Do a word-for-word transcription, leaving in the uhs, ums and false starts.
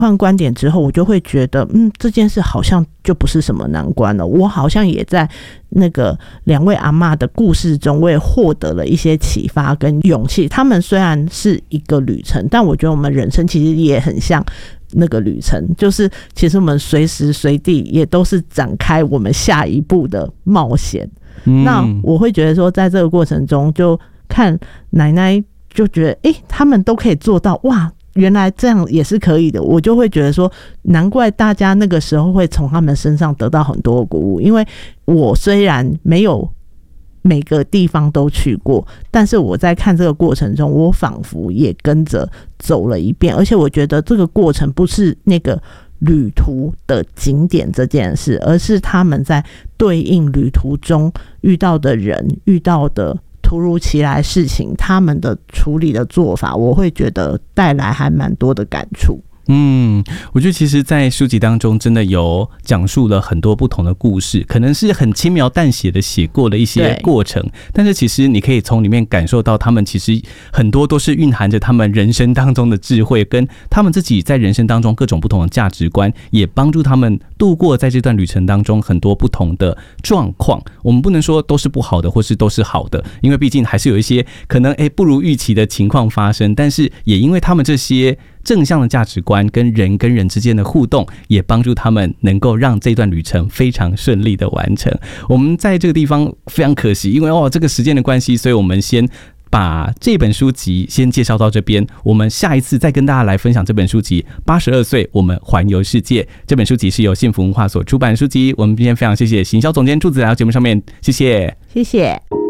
换观点之后，我就会觉得嗯，这件事好像就不是什么难关了。我好像也在那个两位阿嬷的故事中，我也获得了一些启发跟勇气。他们虽然是一个旅程，但我觉得我们人生其实也很像那个旅程，就是其实我们随时随地也都是展开我们下一步的冒险。嗯、那我会觉得说在这个过程中，就看奶奶就觉得诶，他们都可以做到，哇，原来这样也是可以的。我就会觉得说难怪大家那个时候会从他们身上得到很多的鼓舞。因为我虽然没有每个地方都去过，但是我在看这个过程中，我仿佛也跟着走了一遍。而且我觉得这个过程不是那个旅途的景点这件事，而是他们在对应旅途中遇到的人，遇到的突如其来事情，他们的处理的做法，我会觉得带来还蛮多的感触。 嗯，我觉得其实在书籍当中真的有讲述了很多不同的故事，可能是很轻描淡写的写过的一些过程，但是其实你可以从里面感受到他们其实很多都是蕴含着他们人生当中的智慧，跟他们自己在人生当中各种不同的价值观，也帮助他们度过在这段旅程当中很多不同的状况。我们不能说都是不好的或是都是好的，因为毕竟还是有一些可能诶不如预期的情况发生，但是也因为他们这些正向的价值观跟人跟人之间的互动，也帮助他们能够让这段旅程非常顺利的完成。我们在这个地方非常可惜，因为哦这个时间的关系，所以我们先把这本书籍先介绍到这边，我们下一次再跟大家来分享这本书籍八十二岁我们环游世界。这本书籍是由幸福文化所出版的书籍。我们今天非常谢谢行销总监祝子来到节目上面，谢谢谢谢。